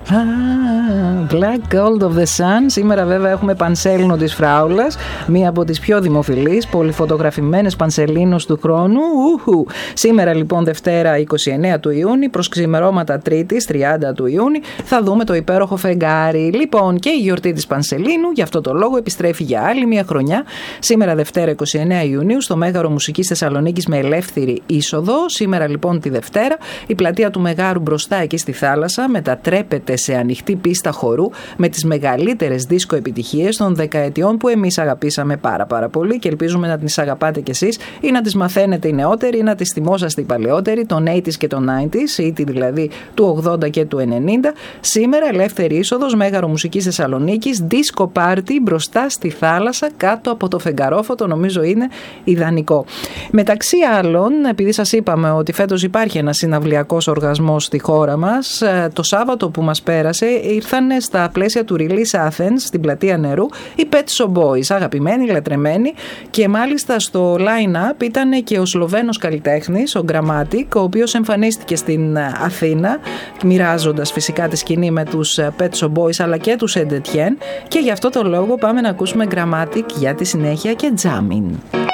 Black Gold of the Sun. Σήμερα βέβαια έχουμε Πανσέλινο της Φράουλας, μία από τις πιο δημοφιλείς πολυφωτογραφημένες Πανσελίνους του χρόνου. Σήμερα λοιπόν Δευτέρα 29 του Ιούνιου προς ξημερώματα Τρίτης 30 του Ιούνιου θα δούμε το υπέροχο φεγγάρι. Λοιπόν, και η γιορτή της Πανσελίνου γι' αυτό το λόγο επιστρέφει για άλλη μία χρονιά. Σήμερα Δευτέρα 29 Ιουνίου στο Μέγαρο Μουσικής Θεσσαλονίκης με ελεύθερη είσοδο. Σήμερα λοιπόν τη Δευτέρα η πλατεία του Μεγάρου μπροστά εκεί στη θάλασσα μετατρέπεται σε ανοιχτή πίστα χορού με τις μεγαλύτερες δίσκο επιτυχίες των δεκαετιών που εμείς αγαπήσαμε πάρα πολύ και ελπίζουμε να τις αγαπάτε κι εσείς ή να τις μαθαίνετε οι νεότεροι ή να τις θυμόσαστε οι παλαιότεροι, των 80s και των 90s, ή δηλαδή του 80 και του 90. Σήμερα ελεύθερη είσοδος Μέγαρο Μουσικής Θεσσαλονίκης, disco party μπροστά στη θάλασσα κάτω από το φεγγαρόφωτο, νομίζω είναι ιδανικό. Μεταξύ άλλων, επειδή σας είπαμε ότι φέτος υπάρχει ένας συναυλιακός οργασμός στη χώρα μας, το Σάββατο που μας πέρασε ήρθαν στα πλαίσια του Release Athens στην πλατεία Νερού οι Pet Shop Boys, αγαπημένοι, λατρεμένοι, και μάλιστα στο line-up ήταν και ο Σλοβαίνος καλλιτέχνης, ο Grammatic, ο οποίος εμφανίστηκε στην Αθήνα, μοιράζοντας φυσικά τη σκηνή με τους Pet Shop Boys αλλά και τους Saint Etienne, και γι' αυτό το λόγο πάμε να ακούσουμε Grammatic για τη συνέχεια και Jamming.